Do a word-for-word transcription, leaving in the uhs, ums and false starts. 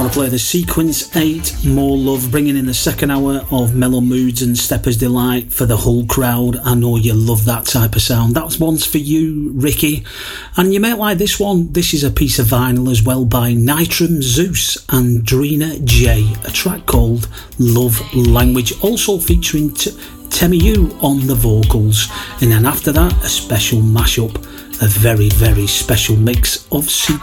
going to play the Sequence eight, More Love, bringing in the second hour of Mellow Moods and Stepper's Delight for the whole crowd. I know you love that type of sound. That's one's for you, Ricky. And you might like this one. This is a piece of vinyl as well by Nitram Zeus and Drina J, a track called Love Language, also featuring T- Temiyu on the vocals. And then after that, a special mashup, a very, very special mix of Sequence